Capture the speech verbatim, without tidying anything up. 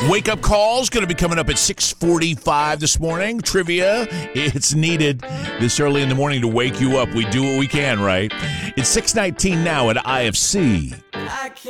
Wake up call's going to be coming up at six forty-five this morning. Trivia, it's needed this early in the morning to wake you up. We do what we can, right? It's six nineteen now at I F C.